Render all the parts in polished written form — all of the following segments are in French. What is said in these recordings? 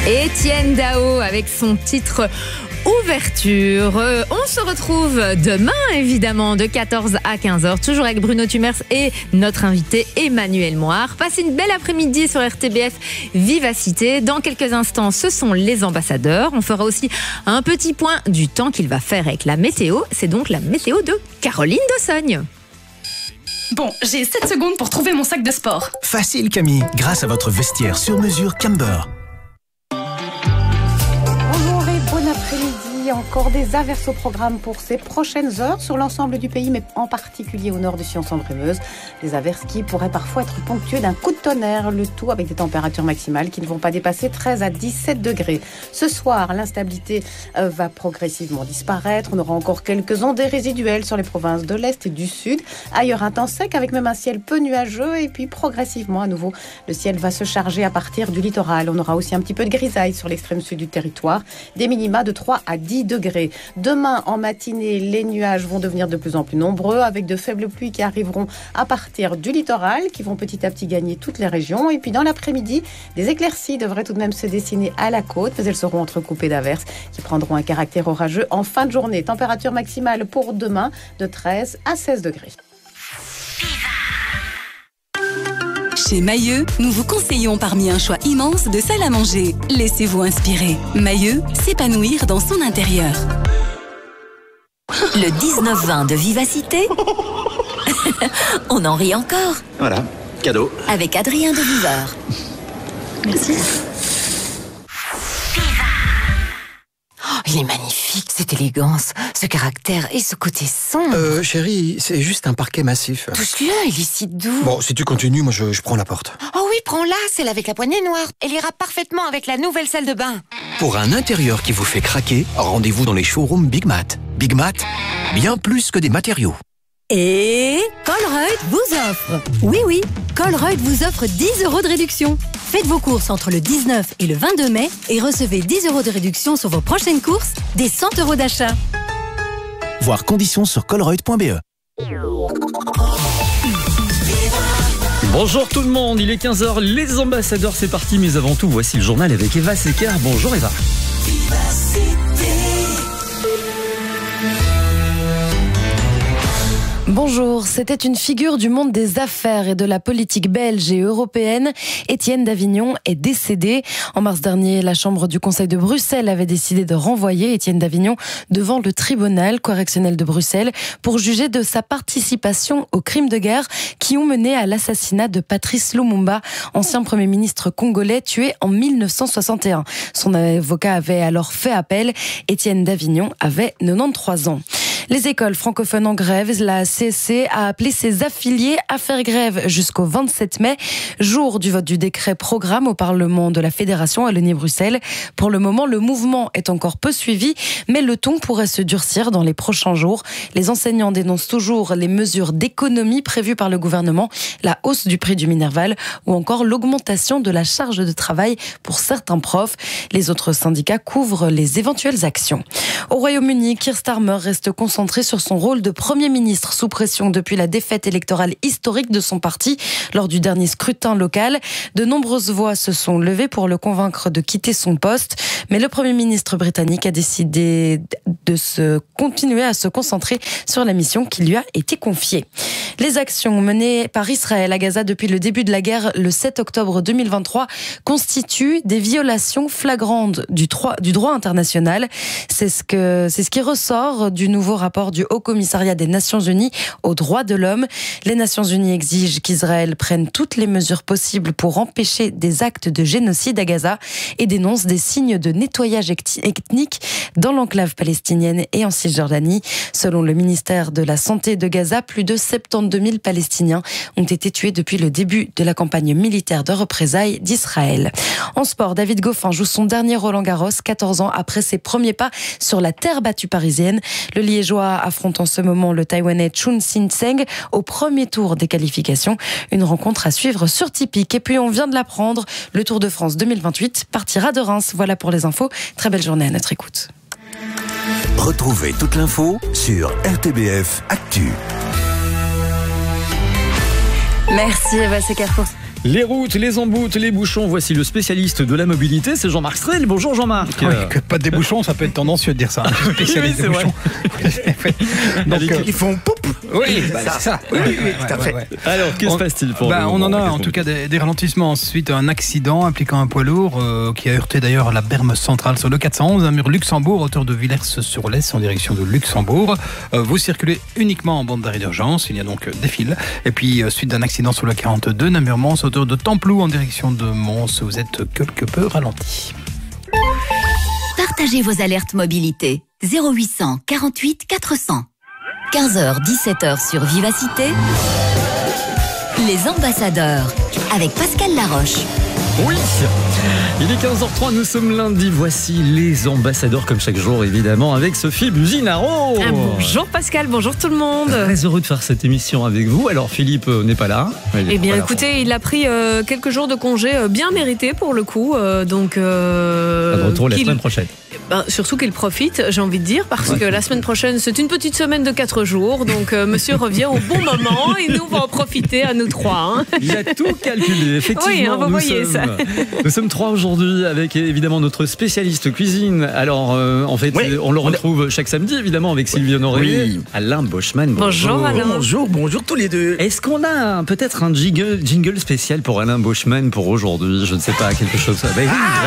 Étienne Dao avec son titre Ouverture. On se retrouve demain, évidemment, de 14 à 15h, toujours avec Bruno Tumers et notre invité Emmanuel Moire. Passez une belle après-midi sur RTBF Vivacité. Dans quelques instants, ce sont les ambassadeurs. On fera aussi un petit point du temps qu'il va faire avec la météo. C'est donc la météo de Caroline Dossogne. Bon, j'ai 7 secondes pour trouver mon sac de sport. Facile, Camille, grâce à votre vestiaire sur mesure Camber. Bonjour et bon après-midi. Encore des averses au programme pour ces prochaines heures sur l'ensemble du pays, mais en particulier au nord de Sion-Sambre-et-Meuse. Des averses qui pourraient parfois être ponctuées d'un coup de tonnerre, le tout avec des températures maximales qui ne vont pas dépasser 13 à 17 degrés. Ce soir, l'instabilité va progressivement disparaître. On aura encore quelques ondées résiduelles sur les provinces de l'Est et du Sud. Ailleurs, un temps sec avec même un ciel peu nuageux. Et puis, progressivement, à nouveau, le ciel va se charger à partir du littoral. On aura aussi un petit peu de grisaille sur l'extrême sud du territoire. Des minima de 3 à 10 degrés. Demain, en matinée, les nuages vont devenir de plus en plus nombreux avec de faibles pluies qui arriveront à partir du littoral, qui vont petit à petit gagner toutes les régions. Et puis, dans l'après-midi, des éclaircies devraient tout de même se dessiner à la côte, mais elles seront entrecoupées d'averses qui prendront un caractère orageux en fin de journée. Température maximale pour demain de 13 à 16 degrés. Chez Mailleux, nous vous conseillons parmi un choix immense de salles à manger. Laissez-vous inspirer. Mailleux, s'épanouir dans son intérieur. Le 19-20 de Vivacité. On en rit encore. Voilà, cadeau. Avec Adrien de Viveur. Merci. Il est magnifique, cette élégance, ce caractère et ce côté sombre. Chérie, c'est juste un parquet massif. Touche-le, il est si doux. Bon, si tu continues, moi je prends la porte. Oh oui, prends-la, celle avec la poignée noire. Elle ira parfaitement avec la nouvelle salle de bain. Pour un intérieur qui vous fait craquer, rendez-vous dans les showrooms Big Mat. Big Mat, bien plus que des matériaux. Et Colruyt vous offre. Oui, Colruyt vous offre 10 € de réduction. Faites vos courses entre le 19 et le 22 mai et recevez 10 € de réduction sur vos prochaines courses, des 100 € d'achat. Voir conditions sur colruyt.be. Bonjour tout le monde, il est 15h, les ambassadeurs c'est parti, mais avant tout voici le journal avec Eva Secker. Bonjour Eva. Bonjour, c'était une figure du monde des affaires et de la politique belge et européenne. Étienne Davignon est décédé. En mars dernier, la Chambre du Conseil de Bruxelles avait décidé de renvoyer Étienne Davignon devant le tribunal correctionnel de Bruxelles pour juger de sa participation aux crimes de guerre qui ont mené à l'assassinat de Patrice Lumumba, ancien Premier ministre congolais tué en 1961. Son avocat avait alors fait appel. Étienne Davignon avait 93 ans. Les écoles francophones en grève, la CSC a appelé ses affiliés à faire grève jusqu'au 27 mai, jour du vote du décret programme au Parlement de la Fédération à Wallonie-Bruxelles. Pour le moment, le mouvement est encore peu suivi, mais le ton pourrait se durcir dans les prochains jours. Les enseignants dénoncent toujours les mesures d'économie prévues par le gouvernement, la hausse du prix du Minerval ou encore l'augmentation de la charge de travail pour certains profs. Les autres syndicats couvrent les éventuelles actions. Au Royaume-Uni, Keir Starmer reste concentré sur son rôle de Premier ministre sous pression depuis la défaite électorale historique de son parti lors du dernier scrutin local. De nombreuses voix se sont levées pour le convaincre de quitter son poste, mais le Premier ministre britannique a décidé de continuer à se concentrer sur la mission qui lui a été confiée. Les actions menées par Israël à Gaza depuis le début de la guerre le 7 octobre 2023 constituent des violations flagrantes du droit international. C'est ce qui ressort du nouveau rapport du Haut Commissariat des Nations Unies aux droits de l'homme. Les Nations Unies exigent qu'Israël prenne toutes les mesures possibles pour empêcher des actes de génocide à Gaza et dénoncent des signes de nettoyage ethnique dans l'enclave palestinienne et en Cisjordanie. Selon le ministère de la Santé de Gaza, plus de 72 000 Palestiniens ont été tués depuis le début de la campagne militaire de représailles d'Israël. En sport, David Goffin joue son dernier Roland-Garros, 14 ans après ses premiers pas sur la terre battue parisienne. Le Liégeois affronte en ce moment le Taïwanais Chun Sin-Seng au premier tour des qualifications. Une rencontre à suivre sur Tipeee. Et puis on vient de l'apprendre, le Tour de France 2028 partira de Reims. Voilà pour les infos. Très belle journée à notre écoute. Retrouvez toute l'info sur RTBF Actu. Merci Eva Secker Les routes, les emboutes, les bouchons, voici le spécialiste de la mobilité, c'est Jean-Marc Strel. Bonjour Jean-Marc. Oui, que pas des bouchons, ça peut être tendancieux de dire ça. Spécialiste des bouchons. Donc, ils font poup. Oui, c'est ça. Oui, tout à fait. Alors, que se passe-t-il pour on en a en tout cas des ralentissements suite à un accident impliquant un poids lourd qui a heurté d'ailleurs la berme centrale sur le 411, un mur Luxembourg, hauteur de Villers-sur-Lez en direction de Luxembourg. Vous circulez uniquement en bande d'arrêt d'urgence, il y a donc des files. Et puis, suite d'un accident sur le 42, Namur-Mons, hauteur de Templou en direction de Mons, vous êtes quelque peu ralenti. Partagez vos alertes mobilité. 0800 48 400. 15h, 17h sur Vivacité. Les ambassadeurs avec Pascal Laroche. Oui, il est 15h03, nous sommes lundi, voici les ambassadeurs comme chaque jour évidemment avec Sophie Buginaro. Bonjour Pascal, bonjour tout le monde. Très heureux de faire cette émission avec vous. Alors Philippe n'est pas là. Eh bien écoutez, il a pris quelques jours de congé bien mérités pour le coup. Donc de retour la semaine prochaine. Surtout qu'il profite, j'ai envie de dire, parce que la semaine prochaine c'est une petite semaine de 4 jours. Donc monsieur revient au bon moment et nous on va en profiter à nous trois. Hein. Il a tout calculé, effectivement. Oui, vous voyez ça. Nous sommes 3 aujourd'hui avec évidemment notre spécialiste cuisine. Alors en fait on le retrouve chaque samedi évidemment avec Sylvie Honoré, Alain Boschman. Bonjour Alain. Bonjour tous les deux. Est-ce qu'on a peut-être un jingle spécial pour Alain Boschman pour aujourd'hui? Je ne sais pas, quelque chose. Oui.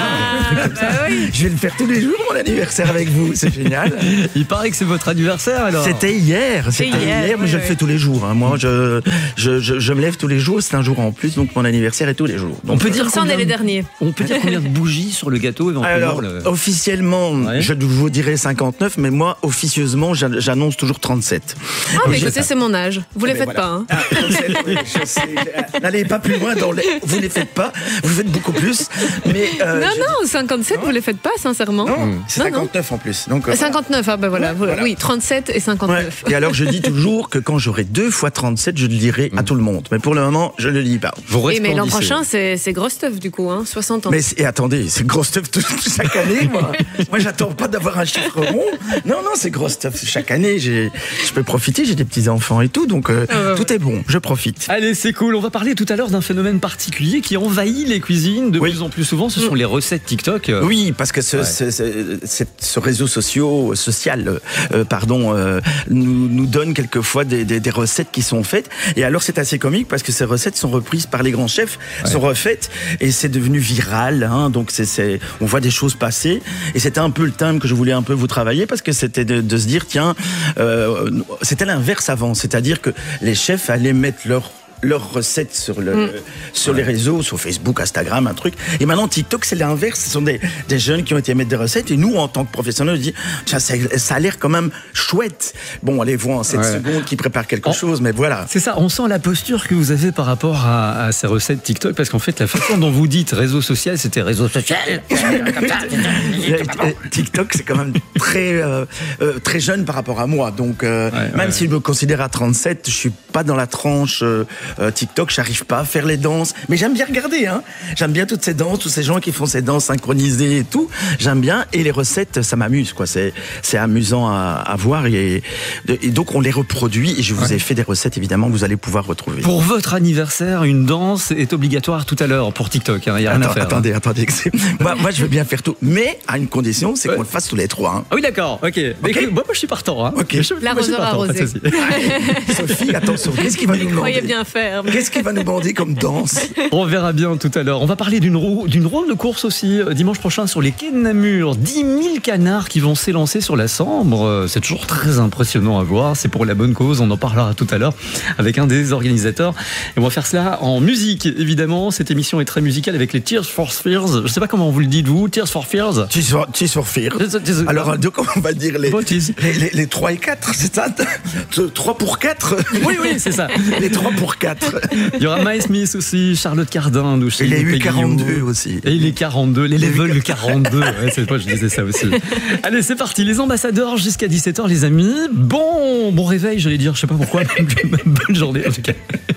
Je vais le faire tous les jours mon anniversaire avec vous, c'est génial. Il paraît que c'est votre anniversaire alors. C'était hier, mais je le fais tous les jours. Hein. Moi je me lève tous les jours, c'est un jour en plus, donc mon anniversaire est tous les jours. Donc, on peut dire ça, on est les derniers. On peut dire combien de bougies sur le gâteau éventuellement? Alors, officiellement, je vous dirais 59, mais moi, officieusement, j'annonce toujours 37. Ah, mais écoutez, c'est mon âge. Vous les faites pas, hein. Je sais. N'allez pas plus loin vous les faites pas, vous faites beaucoup plus. Mais, non, 57, vous les faites pas, sincèrement. Non, c'est 59 en plus. Donc, 59, ah ben voilà. Oui, 37 et 59. Ouais. Et alors, je dis toujours que quand j'aurai 2 fois 37, je le dirai à tout le monde. Mais pour le moment, je le dis pas. Mais l'an prochain, c'est gros stuff du coup, hein, 60 ans. Mais attendez, c'est gros stuff chaque année, moi. Moi, j'attends pas d'avoir un chiffre rond. Non, c'est gros stuff chaque année. Je peux profiter, j'ai des petits-enfants et tout, donc tout est bon, je profite. Allez, c'est cool. On va parler tout à l'heure d'un phénomène particulier qui envahit les cuisines de plus en plus souvent. Ce sont les recettes TikTok. Oui, parce que ce réseau social nous donne quelquefois des recettes qui sont faites. Et alors, c'est assez comique parce que ces recettes sont reprises par les grands chefs, sont refaites, et c'est devenu viral. Hein, donc, on voit des choses passer. Et c'était un peu le thème que je voulais un peu vous travailler parce que c'était de se dire, tiens, c'était l'inverse avant. C'est-à-dire que les chefs allaient mettre leurs recettes sur les réseaux, sur Facebook, Instagram, un truc. Et maintenant, TikTok, c'est l'inverse. Ce sont des jeunes qui ont été mettre des recettes. Et nous, en tant que professionnels, on dit, ça a l'air quand même chouette. Bon, allez voir en 7 secondes qui prépare quelque chose, mais voilà. C'est ça, on sent la posture que vous avez par rapport à ces recettes TikTok, parce qu'en fait, la façon dont vous dites réseau social, c'était réseau social. TikTok, c'est quand même très jeune par rapport à moi. Donc, même si je me considère à 37, je suis pas dans la tranche TikTok, j'arrive pas à faire les danses, mais j'aime bien regarder, hein. J'aime bien toutes ces danses, tous ces gens qui font ces danses synchronisées et tout, j'aime bien, et les recettes, ça m'amuse, quoi. C'est amusant à voir, et donc on les reproduit, et je vous ai fait des recettes, évidemment, que vous allez pouvoir retrouver. Pour votre anniversaire, une danse est obligatoire tout à l'heure pour TikTok, hein. Il y a rien à faire. Attendez, moi je veux bien faire tout, mais à une condition, c'est qu'on le fasse tous les 3. Hein. Ah oui, d'accord, ok. Moi je suis partant, hein. L'arroseur arrosé. Sophie, attention, qu'est-ce qu'il va nous demander? Bien faire. Qu'est-ce qu'il va nous demander comme danse? On verra bien tout à l'heure. On va parler d'une roue de course aussi dimanche prochain sur les quais de Namur. 10 000 canards qui vont s'élancer sur la Sambre. C'est toujours très impressionnant à voir. C'est pour la bonne cause. On en parlera tout à l'heure avec un des organisateurs. Et on va faire cela en musique, évidemment. Cette émission est très musicale avec les Tears for Fears. Je ne sais pas comment vous le dites, vous. Tears for Fears. Tears for Fears. Alors, comment on va dire les 3 et 4, c'est ça? 3 pour 4. Oui, c'est ça. Les 3 pour 4. Il y aura Miles Smith aussi, Charlotte Cardin. Et les U42 aussi. Et les 42, les level 42. Ouais, c'est pas, je disais ça aussi. Allez, c'est parti. Les ambassadeurs jusqu'à 17h, les amis. Bon réveil, j'allais dire. Je sais pas pourquoi. Bonne journée, en tout cas.